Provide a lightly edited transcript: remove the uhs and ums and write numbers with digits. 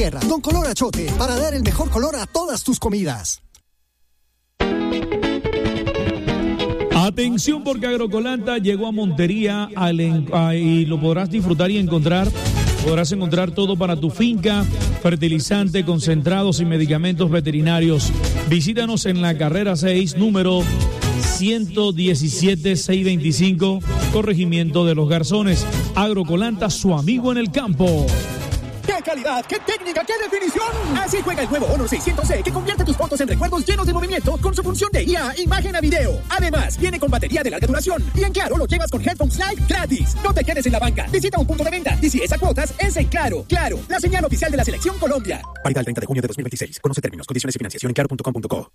Con color achote, para dar el mejor color a todas tus comidas. Atención, porque Agrocolanta llegó a Montería y lo podrás disfrutar y encontrar. Podrás encontrar todo para tu finca: fertilizante, concentrados y medicamentos veterinarios. Visítanos en la carrera 6, número 117-625, corregimiento de Los Garzones. Agrocolanta, su amigo en el campo. ¡Qué calidad! ¡Qué técnica! ¡Qué definición! Así juega el nuevo Honor 600C, que convierte tus fotos en recuerdos llenos de movimiento con su función de IA, imagen a video. Además, viene con batería de larga duración. Y en Claro lo llevas con Headphones Live gratis. No te quedes en la banca. Visita un punto de venta. Y si es a cuotas, es en Claro. Claro, la señal oficial de la Selección Colombia. Válido el 30 de junio de 2026. Conoce términos, condiciones y financiación en claro.com.co.